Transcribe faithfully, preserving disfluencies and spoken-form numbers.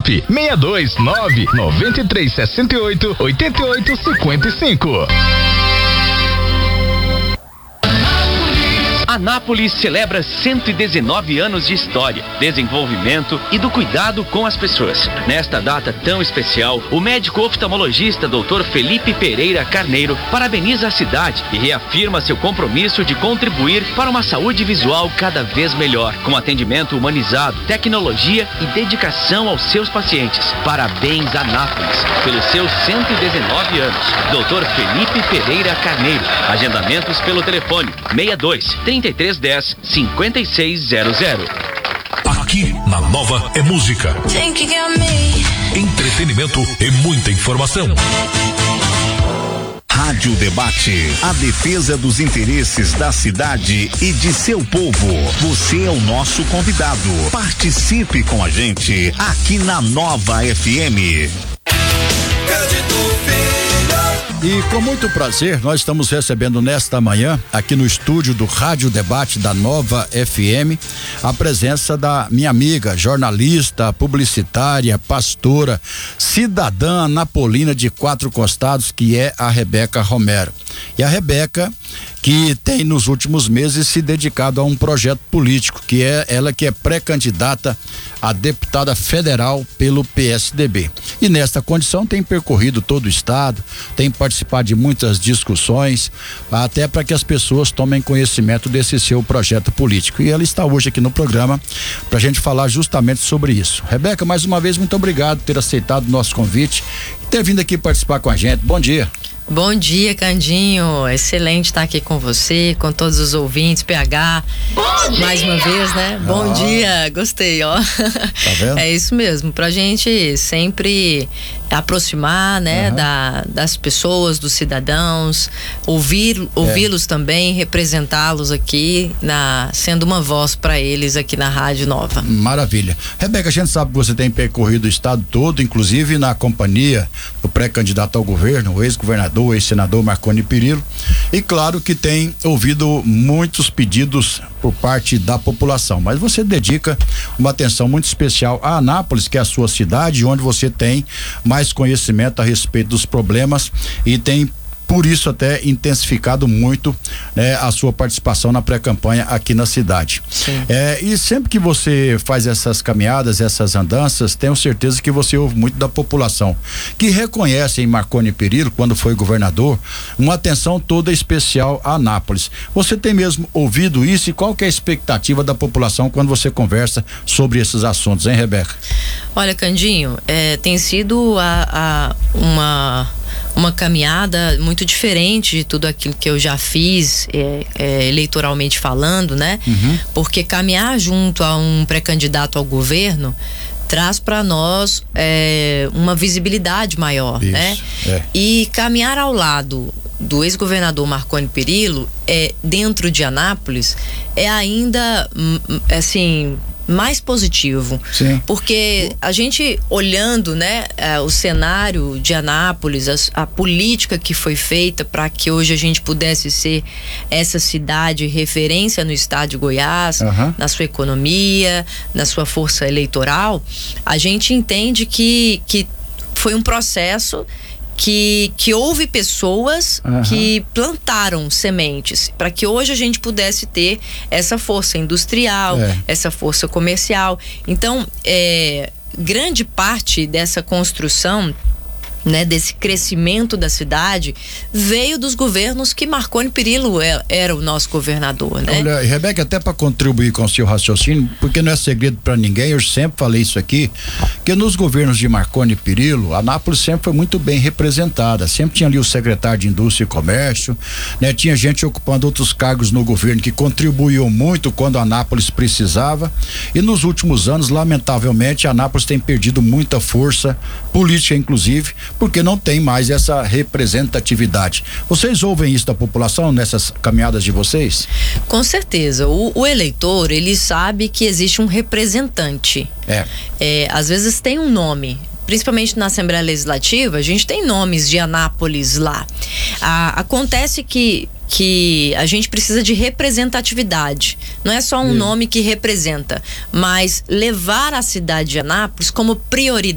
WhatsApp seis dois nove nove três seis oito oito oito cinco cinco. Anápolis celebra cento e dezenove anos de história, desenvolvimento e do cuidado com as pessoas. Nesta data tão especial, o médico oftalmologista doutor Felipe Pereira Carneiro parabeniza a cidade e reafirma seu compromisso de contribuir para uma saúde visual cada vez melhor, com atendimento humanizado, tecnologia e dedicação aos seus pacientes. Parabéns, Anápolis, pelos seus cento e dezenove anos. doutor Felipe Pereira Carneiro. Agendamentos pelo telefone seis dois, trinta e três dez, cinquenta e seis zero zero. Aqui na Nova é música, entretenimento e muita informação. Rádio Debate, a defesa dos interesses da cidade e de seu povo. Você é o nosso convidado. Participe com a gente aqui na Nova F M. E com muito prazer, nós estamos recebendo nesta manhã, aqui no estúdio do Rádio Debate da Nova F M, a presença da minha amiga, jornalista, publicitária, pastora, cidadã anapolina de Quatro Costados, que é a Rebeca Romero. E a Rebeca, que tem nos últimos meses se dedicado a um projeto político, que é ela que é pré-candidata a deputada federal pelo P S D B. E nesta condição tem percorrido todo o estado, tem participado de muitas discussões, até para que as pessoas tomem conhecimento desse seu projeto político. E ela está hoje aqui no programa para a gente falar justamente sobre isso. Rebeca, mais uma vez, muito obrigado por ter aceitado o nosso convite e ter vindo aqui participar com a gente. Bom dia. Bom dia, Candinho. Excelente estar aqui com você, com todos os ouvintes, P H. Bom mais dia! Uma vez, né? Ah. Bom dia, gostei, ó. Tá vendo? É isso mesmo, pra gente sempre aproximar, né, uhum. da, das pessoas, dos cidadãos, ouvir, ouvi-los é. também, representá-los aqui, na, sendo uma voz para eles aqui na Rádio Nova. Maravilha. Rebeca, a gente sabe que você tem percorrido o estado todo, inclusive na companhia do pré-candidato ao governo, o ex-governador, o ex-senador Marconi Perillo, e claro que tem ouvido muitos pedidos por parte da população, mas você dedica uma atenção muito especial a Anápolis, que é a sua cidade, onde você tem mais conhecimento a respeito dos problemas e tem por isso até intensificado muito, né, a sua participação na pré-campanha aqui na cidade. É, e sempre que você faz essas caminhadas, essas andanças, tenho certeza que você ouve muito da população, que reconhece em Marconi Perillo, quando foi governador, uma atenção toda especial a Anápolis. Você tem mesmo ouvido isso e qual que é a expectativa da população quando você conversa sobre esses assuntos, hein, Rebeca? Olha, Candinho, é, tem sido a, a, uma... uma caminhada muito diferente de tudo aquilo que eu já fiz é, é, eleitoralmente falando, né? Uhum. Porque caminhar junto a um pré-candidato ao governo traz para nós é, uma visibilidade maior, isso, né? É. E caminhar ao lado do ex-governador Marconi Perillo é, dentro de Anápolis é ainda assim mais positivo. Sim. Porque a gente olhando, né, uh, o cenário de Anápolis, a, a política que foi feita para que hoje a gente pudesse ser essa cidade referência no estado de Goiás, uhum. na sua economia, na sua força eleitoral, a gente entende que, que foi um processo Que, que houve pessoas uhum. que plantaram sementes para que hoje a gente pudesse ter essa força industrial, é. essa força comercial. Então, é, grande parte dessa construção, né, desse crescimento da cidade veio dos governos que Marconi Perillo era, era o nosso governador, né? Olha, Rebeca, até para contribuir com o seu raciocínio, porque não é segredo para ninguém, eu sempre falei isso aqui, que nos governos de Marconi Perillo, Anápolis sempre foi muito bem representada, sempre tinha ali o secretário de Indústria e Comércio, né? Tinha gente ocupando outros cargos no governo que contribuiu muito quando Anápolis precisava, e nos últimos anos, lamentavelmente, Anápolis tem perdido muita força política, inclusive, porque não tem mais essa representatividade. Vocês ouvem isso da população nessas caminhadas de vocês? Com certeza. O, o eleitor, ele sabe que existe um representante. É. É, às vezes tem um nome. Principalmente na Assembleia Legislativa, a gente tem nomes de Anápolis lá. Ah, acontece que que a gente precisa de representatividade. Não é só um Sim. nome que representa, mas levar a cidade de Anápolis como prioridade